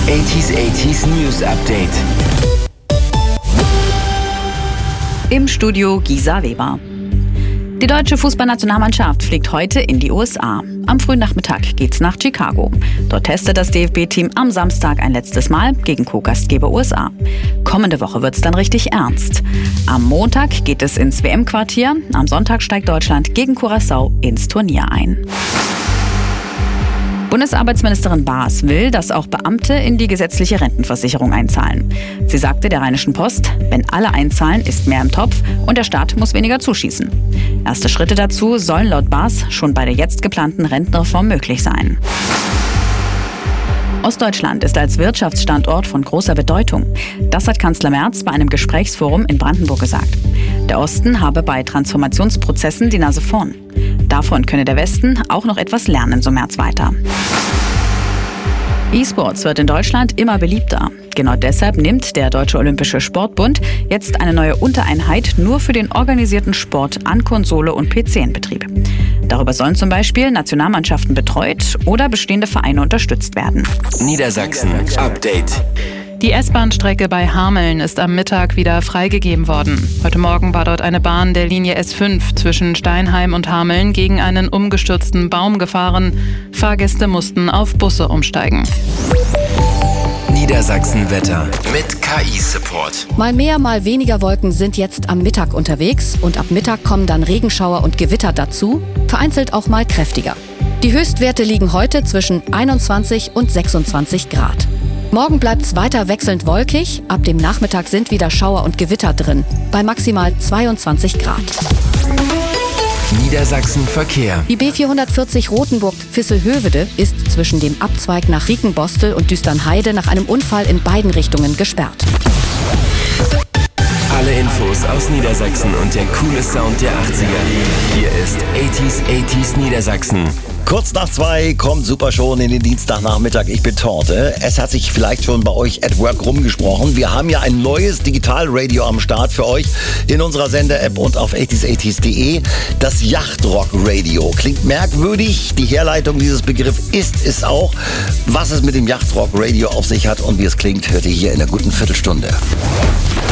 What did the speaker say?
80s News Update. Im Studio Gisa Weber. Die deutsche Fußballnationalmannschaft fliegt heute in die USA. Am frühen Nachmittag geht's nach Chicago. Dort testet das DFB-Team am Samstag ein letztes Mal gegen Co-Gastgeber USA. Kommende Woche wird's dann richtig ernst. Am Montag geht es ins WM-Quartier. Am Sonntag steigt Deutschland gegen Curaçao ins Turnier ein. Bundesarbeitsministerin Baas will, dass auch Beamte in die gesetzliche Rentenversicherung einzahlen. Sie sagte der Rheinischen Post, wenn alle einzahlen, ist mehr im Topf und der Staat muss weniger zuschießen. Erste Schritte dazu sollen laut Baas schon bei der jetzt geplanten Rentenreform möglich sein. Ostdeutschland ist als Wirtschaftsstandort von großer Bedeutung. Das hat Kanzler Merz bei einem Gesprächsforum in Brandenburg gesagt. Der Osten habe bei Transformationsprozessen die Nase vorn. Davon könne der Westen auch noch etwas lernen, so Merz weiter. E-Sports wird in Deutschland immer beliebter. Genau deshalb nimmt der Deutsche Olympische Sportbund jetzt eine neue Untereinheit nur für den organisierten Sport an Konsole und PC in Betrieb. Darüber sollen zum Beispiel Nationalmannschaften betreut oder bestehende Vereine unterstützt werden. Niedersachsen Update. Die S-Bahn-Strecke bei Hameln ist am Mittag wieder freigegeben worden. Heute Morgen war dort eine Bahn der Linie S5 zwischen Steinheim und Hameln gegen einen umgestürzten Baum gefahren. Fahrgäste mussten auf Busse umsteigen. Niedersachsen Wetter mit KI-Support. Mal mehr, mal weniger Wolken sind jetzt am Mittag unterwegs und ab Mittag kommen dann Regenschauer und Gewitter dazu, vereinzelt auch mal kräftiger. Die Höchstwerte liegen heute zwischen 21 und 26 Grad. Morgen bleibt es weiter wechselnd wolkig, ab dem Nachmittag sind wieder Schauer und Gewitter drin, bei maximal 22 Grad. Niedersachsen Verkehr. Die B440 Rothenburg-Vissel-Hövedes ist zwischen dem Abzweig nach Riekenbostel und Düsternheide nach einem Unfall in beiden Richtungen gesperrt. Alle Infos aus Niedersachsen und der coole Sound der 80er. Hier ist 80s Niedersachsen. Kurz nach 2 kommt Super schon in den Dienstagnachmittag. Ich bin Torte. Es hat sich vielleicht schon bei euch at work rumgesprochen. Wir haben ja ein neues Digitalradio am Start für euch in unserer Sender-App und auf 80s.de. Das Yachtrock-Radio. Klingt merkwürdig. Die Herleitung dieses Begriffs ist es auch. Was es mit dem Yachtrock-Radio auf sich hat und wie es klingt, hört ihr hier in einer guten Viertelstunde.